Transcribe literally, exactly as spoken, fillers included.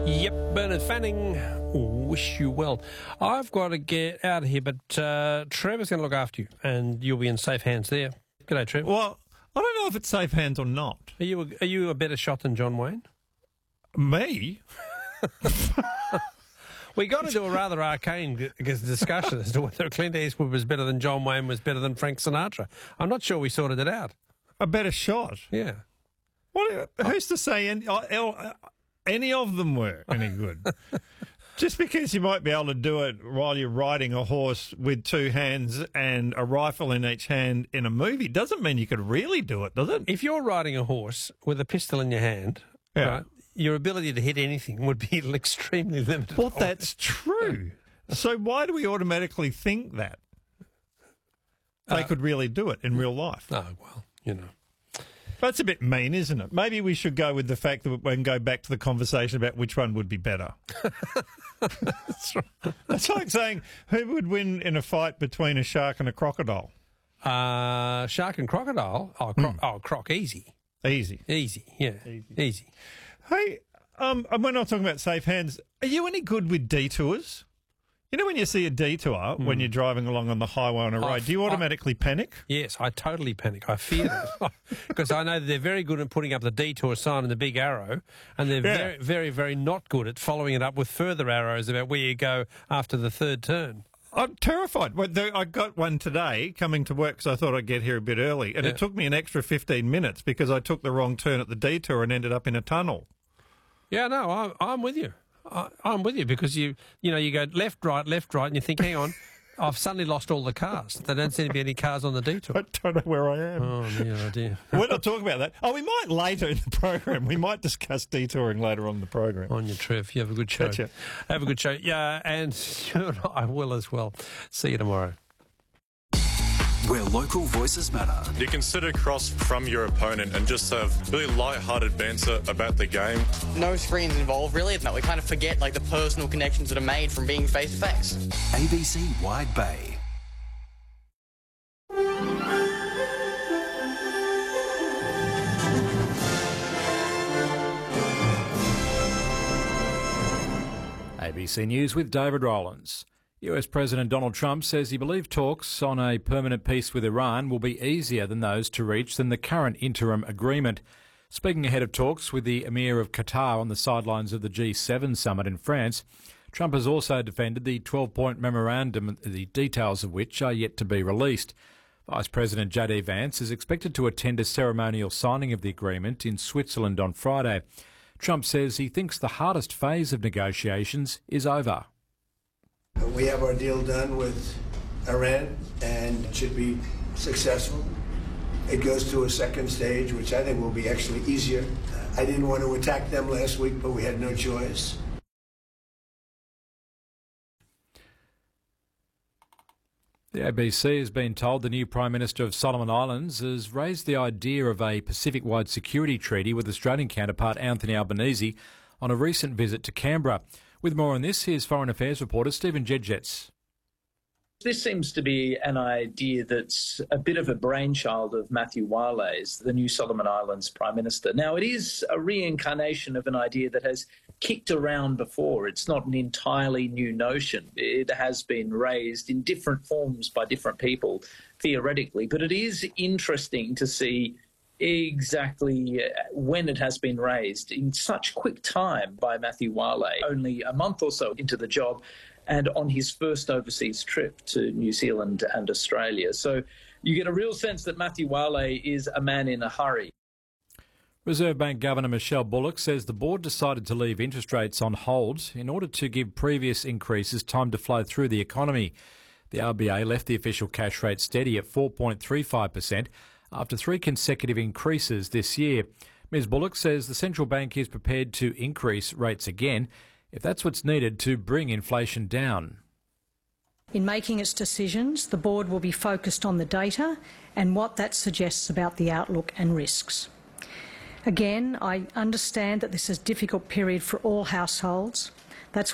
Yep, Bernard Fanning, wish you well. I've got to get out of here, but uh, Trevor's going to look after you, and you'll be in safe hands there. G'day, Trevor. Well, I don't know if it's safe hands or not. Are you a, are you a better shot than John Wayne? Me? We got into a rather arcane discussion as to whether Clint Eastwood was better than John Wayne was better than Frank Sinatra. I'm not sure we sorted it out. A better shot? Yeah. What? Who's to say any, any of them were any good? Just because you might be able to do it while you're riding a horse with two hands and a rifle in each hand in a movie doesn't mean you could really do it, does it? If you're riding a horse with a pistol in your hand, Yeah. right, your ability to hit anything would be extremely limited. Well, that's true. So why do we automatically think that they Uh, could really do it in real life? Oh, well, you know. That's a bit mean, isn't it? Maybe we should go with the fact that we can go back to the conversation about which one would be better. That's right. That's like saying who would win in a fight between a shark and a crocodile. Uh, shark and crocodile? Oh, croc, Hmm. oh, croc, easy. Easy. Easy, yeah, Easy. easy. Hey, um, and we're not talking about safe hands. Are you any good with detours? You know when you see a detour when you're driving along on the highway on a road, I- do you automatically panic? Yes, I totally panic. I fear that because I know that they're very good at putting up the detour sign and the big arrow, and they're Yeah. very, very, very not good at following it up with further arrows about where you go after the third turn. I'm terrified. Well, there, I got one today coming to work because I thought I'd get here a bit early, and Yeah. it took me an extra fifteen minutes because I took the wrong turn at the detour and ended up in a tunnel. Yeah, no, I'm, I'm with you. I, I'm with you because you, you know, you go left, right, left, right, and you think, hang on, I've suddenly lost all the cars. There don't seem to be any cars on the detour. I don't know where I am. Oh, dear, oh dear. We're not talking about that. Oh, we might later in the program. We might discuss detouring later on in the program. On you, Trev. You have a good show. Gotcha. Have a good show. Yeah, and you and I will as well. See you tomorrow. Where local voices matter. You can sit across from your opponent and just have really light-hearted banter about the game. No screens involved, really. No, we kind of forget like the personal connections that are made from being face to face. A B C Wide Bay. A B C News with David Rowlands. U S President Donald Trump says he believes talks on a permanent peace with Iran will be easier than those to reach than the current interim agreement. Speaking ahead of talks with the Emir of Qatar on the sidelines of the G seven summit in France, Trump has also defended the twelve-point memorandum, the details of which are yet to be released. Vice President J D Vance is expected to attend a ceremonial signing of the agreement in Switzerland on Friday. Trump says he thinks the hardest phase of negotiations is over. We have our deal done with Iran, and it should be successful. It goes to a second stage, which I think will be actually easier. I didn't want to attack them last week, but we had no choice. The A B C has been told the new Prime Minister of Solomon Islands has raised the idea of a Pacific-wide security treaty with Australian counterpart Anthony Albanese on a recent visit to Canberra. With more on this, here's Foreign Affairs reporter Stephen Jedgetts. This seems to be an idea that's a bit of a brainchild of Matthew Wailes, the new Solomon Islands Prime Minister. Now, it is a reincarnation of an idea that has kicked around before. It's not an entirely new notion. It has been raised in different forms by different people, theoretically. But it is interesting to see exactly when it has been raised in such quick time by Matthew Wailes, only a month or so into the job and on his first overseas trip to New Zealand and Australia. So you get a real sense that Matthew Wailes is a man in a hurry. Reserve Bank Governor Michelle Bullock says the board decided to leave interest rates on hold in order to give previous increases time to flow through the economy. The R B A left the official cash rate steady at four point three five percent after three consecutive increases this year. Miz Bullock says the central bank is prepared to increase rates again if that's what's needed to bring inflation down. In making its decisions, the board will be focused on the data and what that suggests about the outlook and risks. Again, I understand that this is a difficult period for all households,